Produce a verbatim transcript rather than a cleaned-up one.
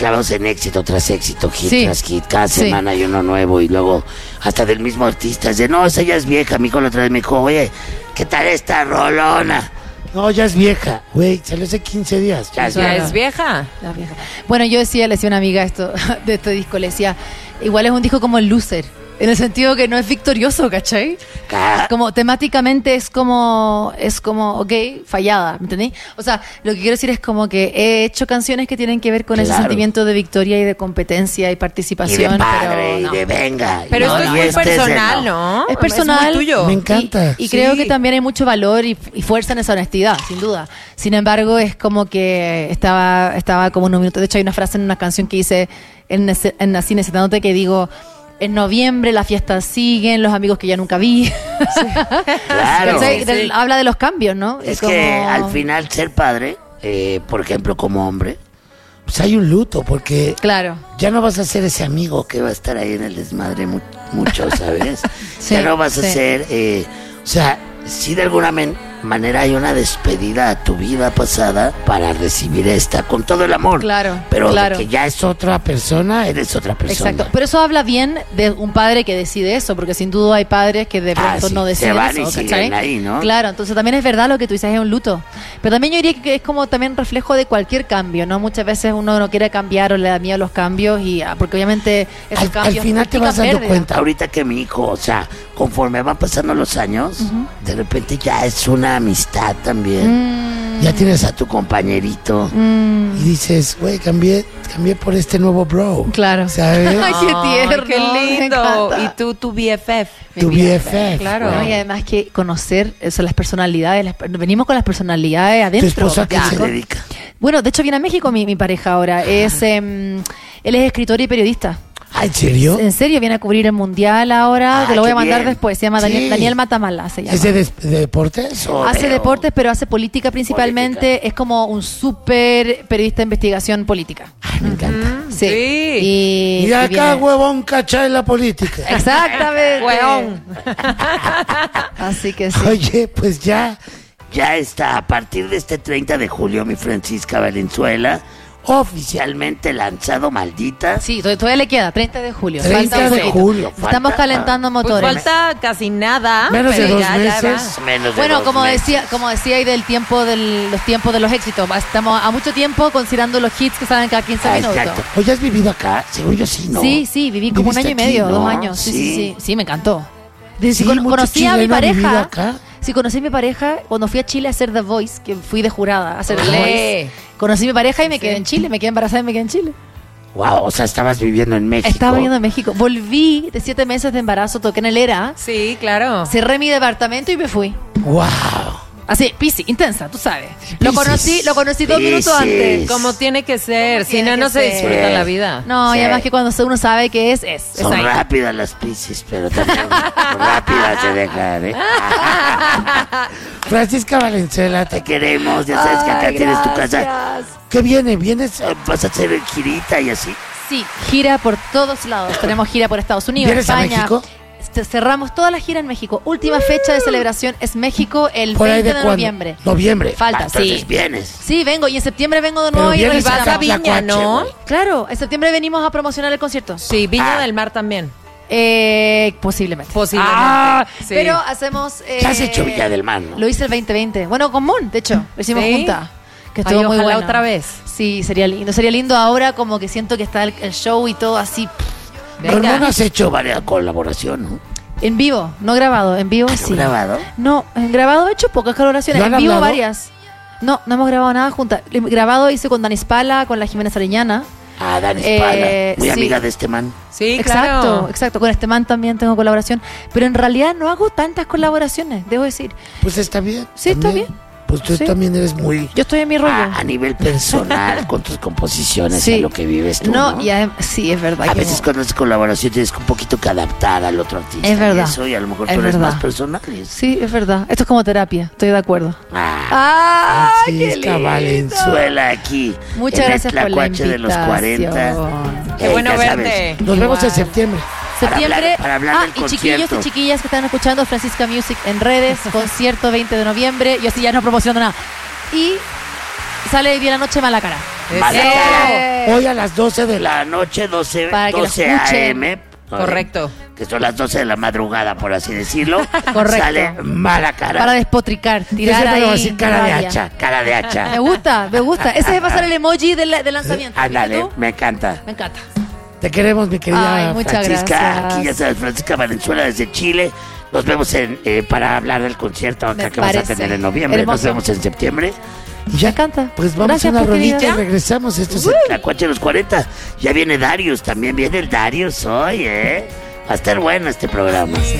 clavados en éxito tras éxito, hit Sí. tras hit, cada Sí. semana hay uno nuevo y luego hasta del mismo artista. Es de, no, esa ya es vieja. Mi hijo la otra vez me dijo, oye, ¿qué tal esta rolona? No, ya es vieja. Güey, salió hace quince días. Ya es Ya vieja. es vieja. La vieja. Bueno, yo decía, le decía a una amiga esto de este disco, le decía, igual es un disco como el Loser, en el sentido que no es victorioso, ¿cachai? Ca- Como temáticamente es como, es como, ok, fallada, ¿me entendí? O sea, lo que quiero decir es como que he hecho canciones que tienen que ver con ese Claro. sentimiento de victoria y de competencia y Y participación, de padre, pero y no. de venga. Pero No, esto es y muy este de personal, no. ¿no? Es personal. muy tuyo. Me encanta. Y, y Sí. creo que también hay mucho valor y, y fuerza en esa honestidad, sin duda. Sin embargo, es como que estaba, estaba como unos minutos. De hecho, hay una frase en una canción que dice, en, nece- en Así Necesitándote, que digo, en noviembre las fiestas siguen, los amigos que ya nunca vi. Claro. ¿Cachai? Sí, Del- sí. Habla de los cambios, ¿no? Es como- que al final ser padre, eh, por ejemplo, como hombre, Pues hay un luto, porque Claro. ya no vas a ser ese amigo que va a estar ahí en el desmadre mu- mucho, ¿sabes? Sí, ya no vas a sí. ser, eh, o sea, sí de alguna men- manera hay una despedida a tu vida pasada para recibir esta con todo el amor. Claro, Pero de claro. que ya es otra persona, eres otra persona. Exacto, pero eso habla bien de un padre que decide eso, porque sin duda hay padres que de Ah, pronto sí, no se deciden van y eso, siguen ¿cachai? ahí, ¿no? Claro, entonces también es verdad lo que tú dices, es un luto. Pero también yo diría que es como también reflejo de cualquier cambio, ¿no? Muchas veces uno no quiere cambiar o le da miedo a los cambios, y ah, porque obviamente esos al, al cambios final te implican vas dando pérdida. cuenta. Ahorita que mi hijo, o sea, conforme van pasando los años, de repente ya es una amistad también. Mm, Ya tienes a A tu compañerito. mm, y dices, güey, cambié, cambié por este nuevo bro. claro. ¿Sabes? Ay, qué Ay, tierno, qué me lindo. encanta. Y tú, tu B F F. Tu B F F. Claro. No, y además que conocer eso, las personalidades, las- venimos con las personalidades ¿Tu adentro. esposa qué ya. Se Hijo. dedica. Bueno, de hecho viene a México mi, mi pareja ahora. Es, em, él es escritor y periodista. Ah, ¿en serio? En serio, viene a cubrir el mundial ahora. Ay, Te lo voy a qué mandar bien. después. Se llama Daniel, Sí. Daniel Matamala. Se llama. ¿Es de, des- de deportes? o- Hace veo. deportes, pero hace política principalmente. Política. Es como un súper periodista de investigación política. Ay, me encanta. Sí. Sí. Y, Y y acá, viene- huevón, cacha en la política. Exactamente. Hueón. Así que sí. Oye, pues ya, Ya está, a partir de este treinta de julio, mi Francisca Valenzuela, oficialmente lanzado Maldita. Sí, todavía todavía le queda, treinta de julio. treinta Falta un de poquito. julio. Estamos Falta- calentando Pues motores. falta casi nada. Menos de pero dos ya, ya meses. va. Menos de Bueno, dos como meses. decía, como decía ahí del tiempo del, los tiempos de los éxitos, estamos a mucho tiempo considerando los hits que salen cada quince Ah, minutos. exacto. oye, ¿has vivido acá? Según yo sí, ¿no? Sí, sí, viví como un año ¿Viviste y medio, aquí, dos no? años. Sí, sí, sí, Sí. sí, me encantó. Desde Sí, que cono- mucho conocí a mi chileno ha vivido pareja. acá. Sí, conocí a mi pareja cuando fui a Chile a hacer The Voice, que fui de jurada a hacer The Olé. Voice. Conocí a mi pareja y me quedé Sí. en Chile, me quedé embarazada y me quedé en Chile. Wow, o sea, estabas viviendo en México. Estaba viviendo en México. Volví de siete meses de embarazo, toqué en el ERA, Sí, claro. cerré mi departamento y me fui. ¡Wow! Así, Piscis, intensa, tú sabes. Lo Piscis. conocí, lo conocí dos Piscis. minutos antes. Como tiene que ser. ¿Cómo Si tiene no, que no se ser? disfruta la vida. No, y Sí. además que cuando uno sabe que es, es. es Son ahí. rápidas las Piscis, pero también rápidas se dejan, ¿eh? Francisca Valenzuela, Te te- queremos, ya sabes que acá Ay, tienes tu casa. gracias. ¿qué viene? ¿Vienes? Eh, Vas a hacer girita y así. Sí, gira por todos lados. Tenemos gira por Estados Unidos, ¿Vienes a España. México? Ce- Cerramos toda la gira en México. Última fecha de celebración es México el ¿Por ahí veinte de de cuándo? noviembre. Noviembre. Falta, Ah, entonces sí. vienes. Sí, vengo y en septiembre vengo de nuevo Pero y vienes revisamos. vas a Viña, Tlacuache, ¿no? güey. Claro, en septiembre venimos a promocionar el concierto. Sí, Viña Ah. del Mar también. Eh, posiblemente. Posiblemente. Ah, Sí. Pero hacemos. eh, Ya has hecho Villa del Mar, ¿no? Lo hice el veinte veinte. Bueno, con Moon, de hecho. Lo hicimos ¿Sí? juntas. Que Ay, estuvo muy ojalá bueno. otra vez. Sí, sería lindo. Sería lindo ahora, como que siento que está el, el show y todo así. Pero Venga. no has hecho varias colaboración, ¿no? En vivo, no grabado. En vivo ¿Has sí. grabado? No, en grabado he hecho pocas colaboraciones. ¿Lo En han vivo hablado? varias. No, no hemos grabado nada juntas. He grabado hice con Dani Spala, con la Jimena Sariñana. Ah, Dani Eh, Spala, muy sí. amiga de este man. Sí, Exacto, claro. exacto. Con este man también tengo colaboración. Pero en realidad no hago tantas colaboraciones, debo decir. Pues está bien. Sí, está también. bien. Pues tú Sí. también eres muy... Muy Yo estoy en mi rollo. a, a nivel personal, con tus composiciones, Sí. a lo que vives tú, no, ¿no? y adem- sí, es verdad. A que veces no. cuando haces colaboración tienes que un poquito que adaptar al otro artista. Es verdad. Y eso, y a lo mejor Es tú eres verdad. más personal. y es- Sí, es verdad. Esto es como terapia, estoy de acuerdo. Ah, ¡Ah, qué Francisca lindo! Valenzuela. suela aquí. Muchas en gracias el por la Tlacuache de los cuarenta. invitación. Qué Eh, bueno ya sabes. verte. Nos vemos en Igual. septiembre. Para Septiembre. hablar- para hablar ah, del y chiquillos concierto. y chiquillas que están escuchando Francisca Music en redes, concierto veinte de noviembre. Yo así ya no promociono nada. Y sale hoy día la noche Mala Cara. Mala ¡Eh! cara. Hoy a las doce de la noche, doce, Para que lo doce A escuchen. M. Correcto. Que son las doce de la madrugada, por así decirlo. Correcto. Sale Mala Cara. Para despotricar, Yo tirar siempre ahí. le voy a decir cara de rabia. hacha, cara de hacha. Me gusta, me gusta. Ese va a ser el emoji del, del lanzamiento. Ándale, ¿Y tú? me encanta. Me encanta. Te queremos, mi querida Ay, muchas Francisca, gracias. aquí ya sabes, Francisca Valenzuela desde Chile. Nos vemos en, eh, para hablar del concierto acá Me que vas a parece tener en noviembre. hermoso. Nos vemos en septiembre. Y ya, Me encanta. pues vamos Gracias, a una pues, rolita y querida. regresamos. Esto es La Cuacha de los cuarenta. Ya viene Darius, también viene el Darius hoy, ¿eh? Va a estar bueno este programa.